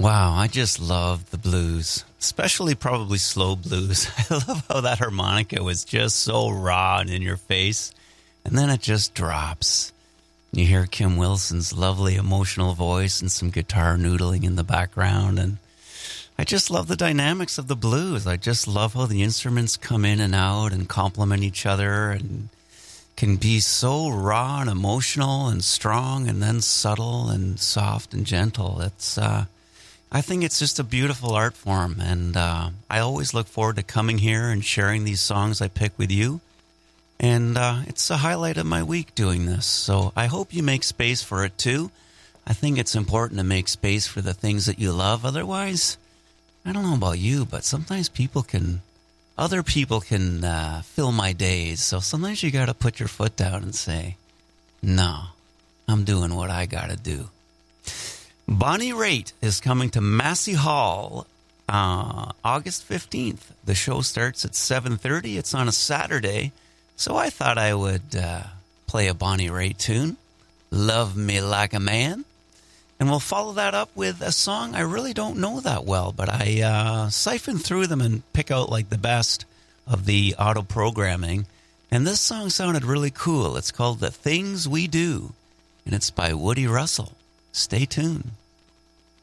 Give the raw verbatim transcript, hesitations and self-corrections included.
Wow, I just love the blues, especially probably slow blues. I love how that harmonica was just so raw and in your face, and then it just drops. You hear Kim Wilson's lovely emotional voice and some guitar noodling in the background, and I just love the dynamics of the blues. I just love how the instruments come in and out and complement each other and can be so raw and emotional and strong and then subtle and soft and gentle. It's, uh, I think it's just a beautiful art form, and uh, I always look forward to coming here and sharing these songs I pick with you. And uh, it's a highlight of my week doing this, so I hope you make space for it too. I think it's important to make space for the things that you love. Otherwise, I don't know about you, but sometimes people can, other people can uh, fill my days. So sometimes you got to put your foot down and say, no, I'm doing what I got to do. Bonnie Raitt is coming to Massey Hall uh, August fifteenth. The show starts at seven thirty. It's on a Saturday, so I thought I would uh, play a Bonnie Raitt tune, Love Me Like a Man. And we'll follow that up with a song I really don't know that well, but I uh, siphon through them and pick out like the best of the auto programming. And this song sounded really cool. It's called The Things We Do, and it's by Woody Russell. Stay tuned.